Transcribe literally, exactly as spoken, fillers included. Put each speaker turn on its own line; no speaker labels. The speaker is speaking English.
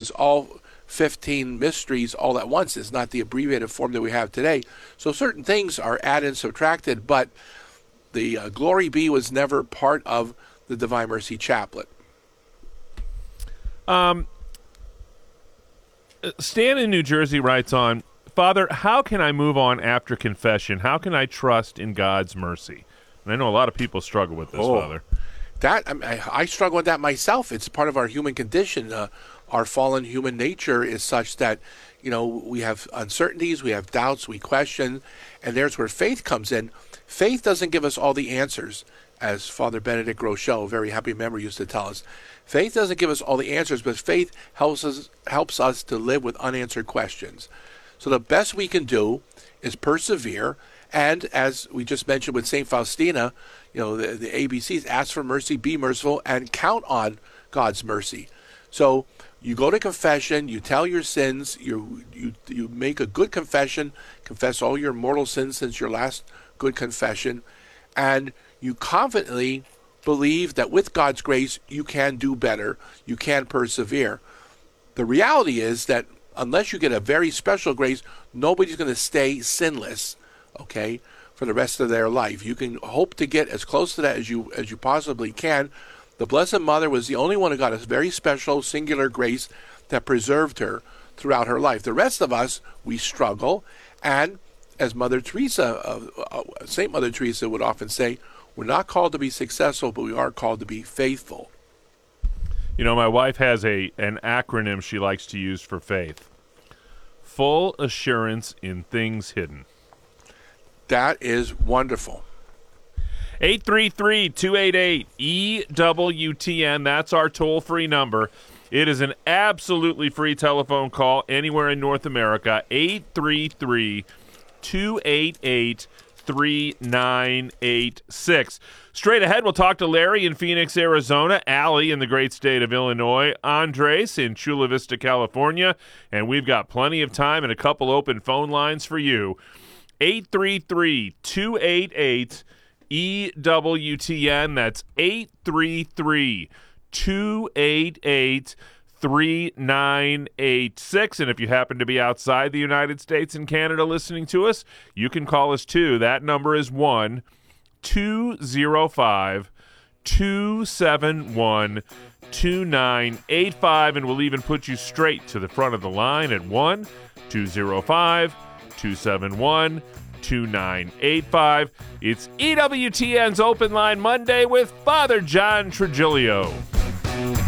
mentions all fifteen mysteries all at once. It's not the abbreviated form that we have today. So certain things are added and subtracted, but the uh, Glory Be was never part of the Divine Mercy Chaplet.
Um, Stan in New Jersey writes on, Father, how can I move on after confession? How can I trust in God's mercy? And I know a lot of people struggle with this,
oh,
Father.
That I, I struggle with that myself. It's part of our human condition. Uh, our fallen human nature is such that, you know, we have uncertainties, we have doubts, we question, and there's where faith comes in. Faith doesn't give us all the answers, as Father Benedict Rochelle, a very happy member, used to tell us. Faith doesn't give us all the answers, but faith helps us helps us to live with unanswered questions. So the best we can do is persevere, and as we just mentioned with Saint Faustina, you know, the, the A B Cs, ask for mercy, be merciful, and count on God's mercy. So you go to confession, you tell your sins, you you you make a good confession, confess all your mortal sins since your last good confession, and you confidently believe that with God's grace you can do better, you can persevere. The reality is that unless you get a very special grace, nobody's going to stay sinless, okay, for the rest of their life. You can hope to get as close to that as you as you possibly can. The Blessed Mother was the only one who got a very special, singular grace that preserved her throughout her life. The rest of us, we struggle, and as Mother Teresa, uh, uh, Saint Mother Teresa would often say, we're not called to be successful, but we are called to be faithful.
You know, my wife has a an acronym she likes to use for faith. Full assurance in things hidden.
That is wonderful.
eight three three, two eight eight, E W T N. That's our toll-free number. It is an absolutely free telephone call anywhere in North America. eight three three, two eight eight, three nine eight six. Straight ahead, we'll talk to Larry in Phoenix, Arizona, Allie in the great state of Illinois, Andres in Chula Vista, California, and we've got plenty of time and a couple open phone lines for you. eight three three, two eight eight, E W T N. That's eight three three, two eight eight, three nine eight six. And if you happen to be outside the United States and Canada listening to us, you can call us too. That number is one two zero five, two seven one, two nine eight five, and we'll even put you straight to the front of the line at one two zero five, two seven one, two nine eight five. It's E W T N's Open Line Monday with Father John Trigilio.